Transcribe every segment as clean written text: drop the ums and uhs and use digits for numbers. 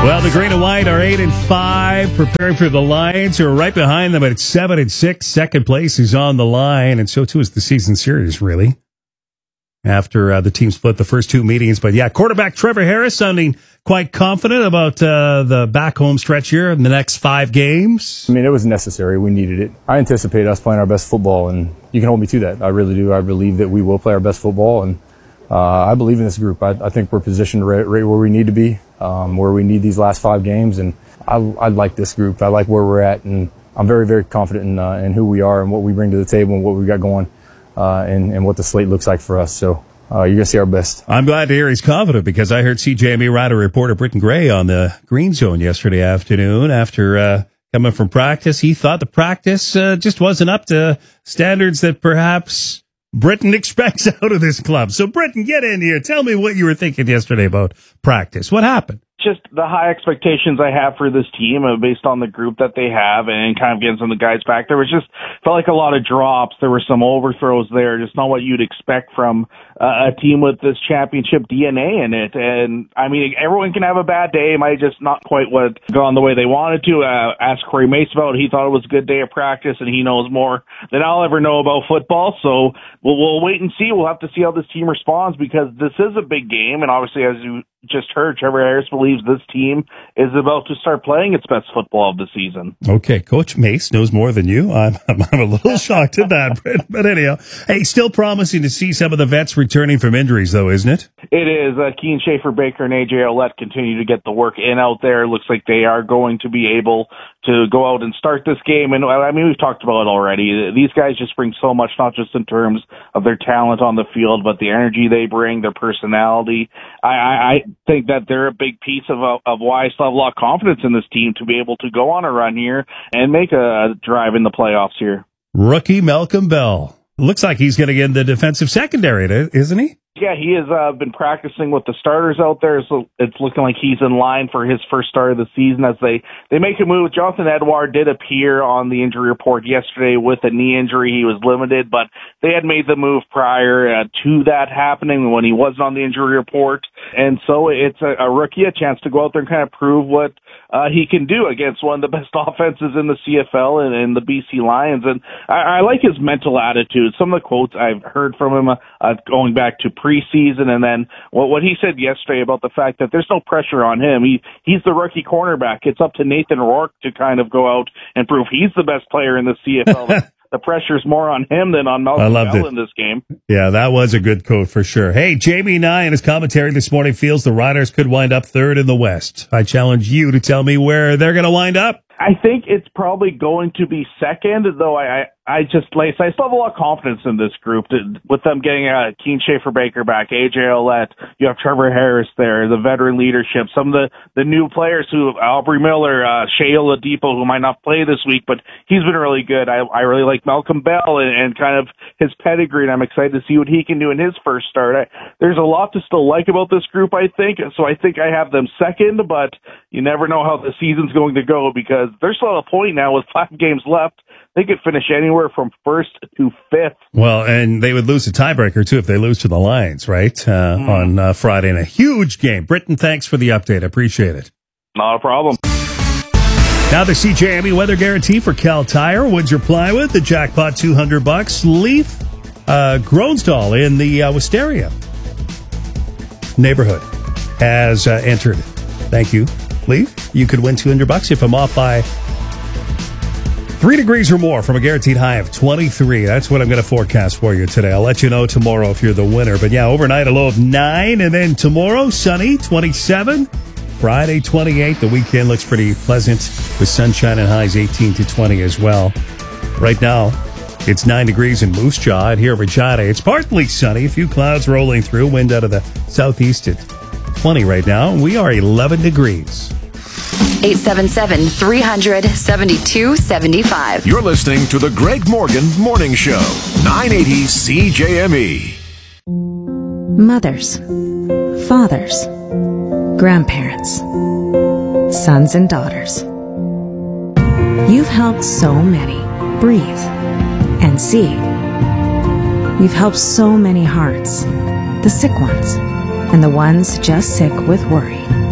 Well, the Green and White are 8-5, preparing for the Lions, who are right behind them at 7-6. Second place is on the line, and so too is the season series, really, after the team split the first two meetings. But yeah, quarterback Trevor Harris sounding quite confident about the back home stretch here in the next 5 games. I mean, it was necessary. We needed it. I anticipate us playing our best football, and you can hold me to that. I really do. I believe that we will play our best football, and I believe in this group. I think we're positioned right where we need to be, where we need these last 5 games, and I like this group. I like where we're at, and I'm very, very confident in who we are and what we bring to the table and what we got going, and what the slate looks like for us. So you're going to see our best. I'm glad to hear he's confident, because I heard CJME Rider reporter Britton Gray on the Green Zone yesterday afternoon after coming from practice. He thought the practice just wasn't up to standards that perhaps Britton expects out of this club. So, Britton, get in here. Tell me what you were thinking yesterday about practice. What happened? Just the high expectations I have for this team based on the group that they have and kind of getting some of the guys back. There was just felt like a lot of drops. There were some overthrows there, just not what you'd expect from a team with this championship DNA in it. And I mean, everyone can have a bad day. It might just not quite what gone the way they wanted to. Ask Corey Mace about it. He thought it was a good day of practice, and he knows more than I'll ever know about football. So we'll wait and see. We'll have to see how this team responds, because this is a big game. And obviously, as you just heard, Trevor Harris believes this team is about to start playing its best football of the season. Okay, Coach Mace knows more than you. I'm a little shocked at that, but anyhow, hey, still promising to see some of the vets returning from injuries, though, isn't it? It is. Keane Schaefer-Baker and AJ Ouellette continue to get the work in out there. Looks like they are going to be able to go out and start this game. And I mean, we've talked about it already. These guys just bring so much, not just in terms of their talent on the field, but the energy they bring, their personality. I think that they're a big piece of why I still have a lot of confidence in this team to be able to go on a run here and make a drive in the playoffs here. Rookie Malcolm Bell. Looks like he's going to get in the defensive secondary, isn't he? Yeah, he has been practicing with the starters out there, so it's looking like he's in line for his first start of the season as they make a move. Jonathan Edouard did appear on the injury report yesterday with a knee injury. He was limited, but they had made the move prior to that happening when he wasn't on the injury report. And so it's a rookie, a chance to go out there and kind of prove what he can do against one of the best offenses in the CFL and the BC Lions. And I like his mental attitude. Some of the quotes I've heard from him going back to preseason, and then what he said yesterday about the fact that there's no pressure on him. He's the rookie cornerback. It's up to Nathan Rourke to kind of go out and prove he's the best player in the CFL. The pressure's more on him than on Malcolm Bell in this game. Yeah, that was a good quote for sure. Hey, Jamie Nye in his commentary this morning feels the Riders could wind up third in the West. I challenge you to tell me where they're going to wind up. I think it's probably going to be second, though I still have a lot of confidence in this group with them getting Keane Schaefer-Baker back, AJ Ouellette. You have Trevor Harris there, the veteran leadership, some of the new players Aubrey Miller, Shea Oladipo, who might not play this week, but he's been really good. I really like Malcolm Bell and kind of his pedigree, and I'm excited to see what he can do in his first start. There's a lot to still like about this group, I think, so I think I have them second, but you never know how the season's going to go, because they're still at a point now with 5 games left. They could finish anywhere from first to fifth. Well, and they would lose a tiebreaker, too, if they lose to the Lions, right, on Friday in a huge game. Britton, thanks for the update. I appreciate it. Not a problem. Now the CJME weather guarantee for Cal Tire, Windsor Plywood, the jackpot $200, Leaf, Groensdahl in the Wisteria neighborhood has entered. Thank you, Leaf. You could win $200 if I'm off by 3 degrees or more from a guaranteed high of 23. That's what I'm going to forecast for you today. I'll let you know tomorrow if you're the winner. But yeah, overnight a low of 9, and then tomorrow sunny, 27. Friday, 28. The weekend looks pretty pleasant with sunshine and highs 18 to 20 as well. Right now, it's 9 degrees in Moose Jaw. And here in Regina, it's partly sunny. A few clouds rolling through. Wind out of the southeast at 20 right now. We are 11 degrees. 877-300-7275. You're listening to the Greg Morgan Morning Show, 980 CJME. Mothers, fathers, grandparents, sons and daughters. You've helped so many breathe and see. You've helped so many hearts, the sick ones and the ones just sick with worry.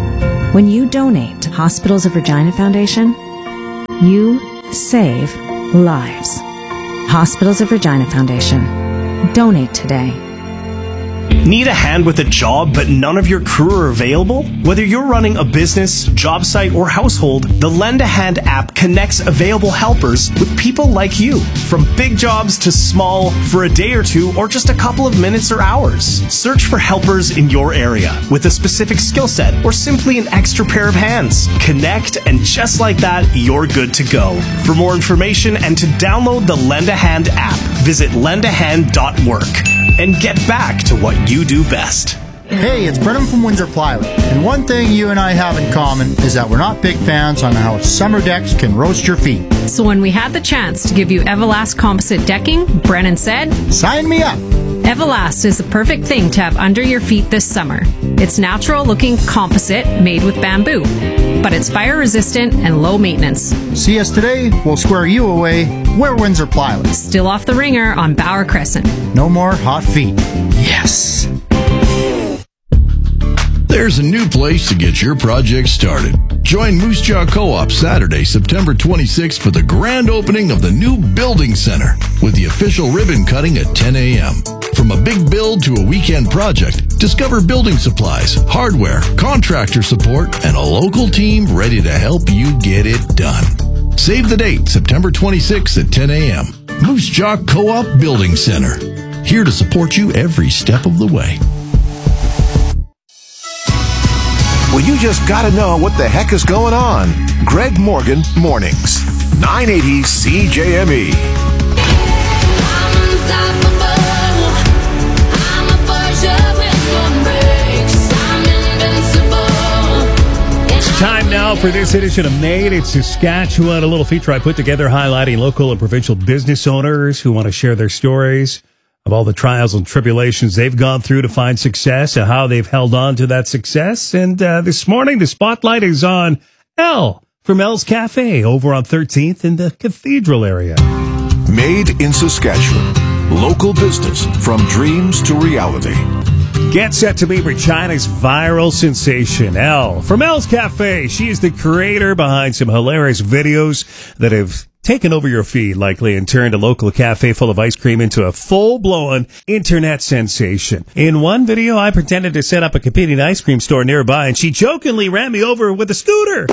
When you donate to Hospitals of Regina Foundation, you save lives. Hospitals of Regina Foundation. Donate today. Need a hand with a job but none of your crew are available? Whether you're running a business, job site, or household, the Lend a Hand app connects available helpers with people like you. From big jobs to small, for a day or two, or just a couple of minutes or hours. Search for helpers in your area with a specific skill set or simply an extra pair of hands. Connect, and just like that, you're good to go. For more information and to download the Lend a Hand app, visit lendahand.work. And get back to what you do best. Hey, it's Brennan from Windsor Plywood. And one thing you and I have in common is that we're not big fans on how summer decks can roast your feet. So when we had the chance to give you Everlast composite decking, Brennan said, "Sign me up." Everlast is the perfect thing to have under your feet this summer. It's natural-looking composite made with bamboo, but it's fire-resistant and low maintenance. See us today, we'll square you away. We're Windsor Plywood. Still off the ringer on Bauer Crescent. No more hot feet. Yes. There's a new place to get your project started. Join Moose Jaw Co-op Saturday, September 26th for the grand opening of the new Building Center with the official ribbon cutting at 10 a.m. From a big build to a weekend project, discover building supplies, hardware, contractor support, and a local team ready to help you get it done. Save the date, September 26th at 10 a.m. Moose Jaw Co-op Building Center. Here to support you every step of the way. Well, you just got to know what the heck is going on. Greg Morgan Mornings. 980 CJME. Time now for this edition of Made in Saskatchewan, a little feature I put together highlighting local and provincial business owners who want to share their stories of all the trials and tribulations they've gone through to find success and how they've held on to that success. And this morning, the spotlight is on Elle from Elle's Cafe over on 13th in the Cathedral area. Made in Saskatchewan. Local business from dreams to reality. Get set to meet Regina's viral sensation, Elle from Elle's Cafe. She is the creator behind some hilarious videos that have taken over your feed, likely, and turned a local cafe full of ice cream into a full-blown internet sensation. In one video, I pretended to set up a competing ice cream store nearby, and she jokingly ran me over with a scooter.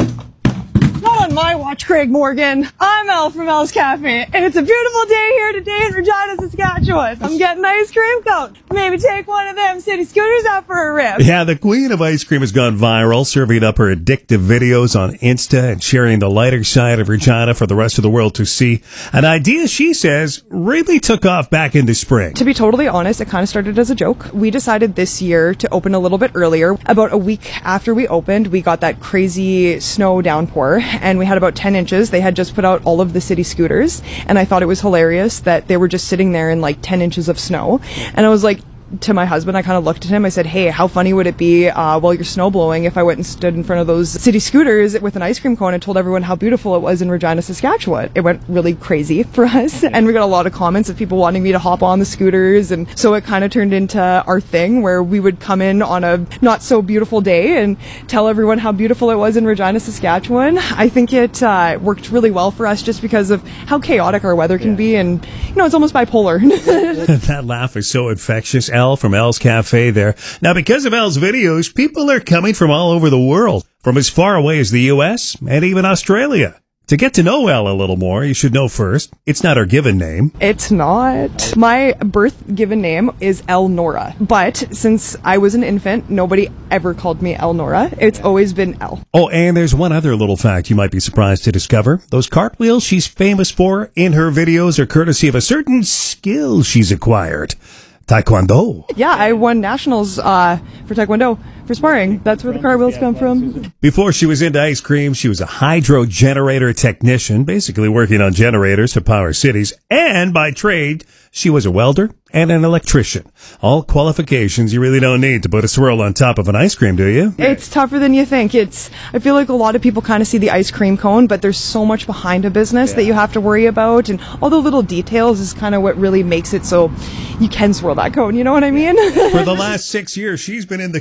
Not on my watch, Craig Morgan. I'm Elle from Elle's Cafe, and it's a beautiful day here today in Regina, Saskatchewan. I'm getting ice cream cone. Maybe take one of them city scooters out for a rip. Yeah, the queen of ice cream has gone viral, serving up her addictive videos on Insta and sharing the lighter side of Regina for the rest of the world to see. An idea, she says, really took off back in the spring. To be totally honest, it kind of started as a joke. We decided this year to open a little bit earlier. About a week after we opened, we got that crazy snow downpour, and we had about 10 inches. They had just put out all of the city scooters, and I thought it was hilarious that they were just sitting there in like 10 inches of snow. And I was like, to my husband, I kind of looked at him. I said, hey, how funny would it be while you're snow blowing if I went and stood in front of those city scooters with an ice cream cone and told everyone how beautiful it was in Regina, Saskatchewan. It went really crazy for us, and we got a lot of comments of people wanting me to hop on the scooters, and so it kind of turned into our thing where we would come in on a not so beautiful day and tell everyone how beautiful it was in Regina, Saskatchewan. I think it worked really well for us just because of how chaotic our weather can be, and it's almost bipolar. That laugh is so infectious. Elle from Elle's Cafe there. Now, because of Elle's videos, people are coming from all over the world, from as far away as the U.S. and even Australia. To get to know Elle a little more, you should know first, it's not her given name. It's not. My birth given name is Elle Nora. But since I was an infant, nobody ever called me Elle Nora. It's always been Elle. Oh, and there's one other little fact you might be surprised to discover. Those cartwheels she's famous for in her videos are courtesy of a certain skill she's acquired. Taekwondo. Yeah, I won nationals for Taekwondo for sparring. That's where the cartwheels come from. Before she was into ice cream, she was a hydro generator technician, basically working on generators to power cities. And by trade, she was a welder and an electrician. All qualifications you really don't need to put a swirl on top of an ice cream, do you? It's tougher than you think. I feel like a lot of people kind of see the ice cream cone, but there's so much behind a business that you have to worry about, and all the little details is kind of what really makes it so you can swirl that cone, you know what I mean? For the last 6 years, she's been in the Cathedral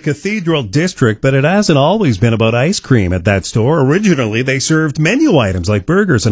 Grill District, but it hasn't always been about ice cream at that store. Originally, they served menu items like burgers and